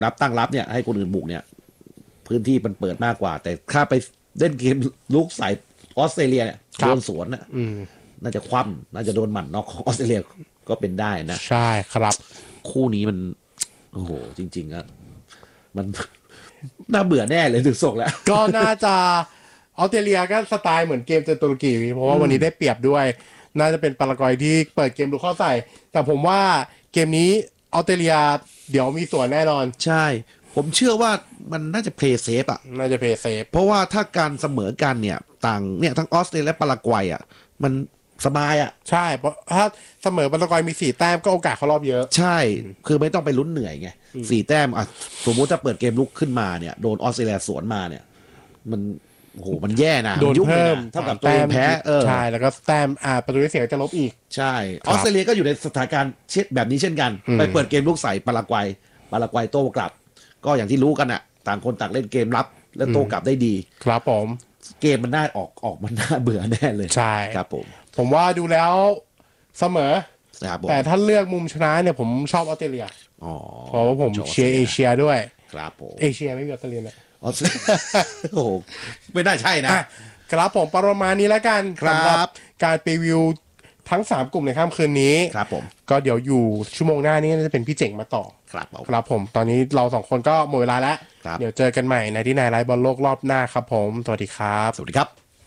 ตั้งรับเนี่ยให้คนอื่นบุกเนี่ยพื้นที่มันเปิดมากกว่าแต่ถ้าไปเล่นเกมลุกใส่ออสเตรเลียเนี่ยโดนสวนน่ะน่าจะคว่ำน่าจะโดนหมัดน็อกของออสเตรเลียก็เป็นได้นะใช่ครับคู่นี้มันโอ้โหจริงๆอะมันน่าเบื่อแน่เลยถึงส่งแล้วก็น่าจะออสเตรเลียก็สไตล์เหมือนเกมเจอตุรกีเพราะว่าวันนี้ได้เปรียบด้วยน่าจะเป็นปารากวัยที่เปิดเกมดูเข้าใส่แต่ผมว่าเกมนี้ออสเตรเลียเดี๋ยวมีส่วนแน่นอนใช่ผมเชื่อว่ามันน่าจะเพลย์เซฟอ่ะน่าจะเพลย์เซฟเพราะว่าถ้าการเสมอกันเนี่ยต่างเนี่ยทั้งออสเตรเลียและปารากวัยอ่ะมันสบายอ่ะใช่เพราะถ้าเสมอปารากวัยมี4 แต้มก็โอกาสเข้ารอบเยอะใช่คือไม่ต้องไปลุ้นเหนื่อยไง4 แต้มอ่ะสมมุติถ้าเปิดเกมลุกขึ้นมาเนี่ยโดนออสเตรเลียสวนมาเนี่ยมันโอ้โหมันแย่นะโดนเพิ่มเท่ากับตัวเองแพ้ใช่แล้วก็แต้มประตูที่เสียจะลบอีกใช่ออสเตรเลียก็อยู่ในสถานการณ์แบบนี้เช่นกันไปเปิดเกมลุกใส่ปารากวัยโต้กลับก็อย่างที่รู้กันอ่ะต่างคนต่างเล่นเกมรับและโต้กลับได้ดีครับผมเกมมันน่าออกมันน่าเบื่อแน่เลยใช่ครับผมว่าดูแล้วเสมอแต่ถ้าเลือกมุมชนะเนี่ยผมชอบออสเตรเลียเพราะว่าผมเชียร์เอเชียด้วยครับผมเอเชียไม่มีออสเตรเลียนะโอ้โหไม่น่าใช่นะครับผมประมาณนี้แล้วกันสำหรับการรีวิวทั้ง3กลุ่มในค่ำคืนนี้ครับผมก็เดี๋ยวอยู่ชั่วโมงหน้านี้จะเป็นพี่เจ๋งมาต่อครับผมตอนนี้เรา2คนก็หมดเวลาแล้วเดี๋ยวเจอกันใหม่ในที่ไหนไลฟ์บอลโลกรอบหน้าครับผมสวัสดีครับสวัสดีครับ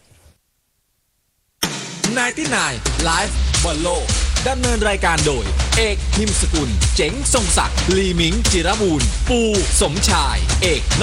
99 Live บอลโลกดำเนินรายการโดยเอกพิมพ์สกุลเจ๋งทรงศักดิ์ลีมิงจิรบูรณ์ปูสมชายเอก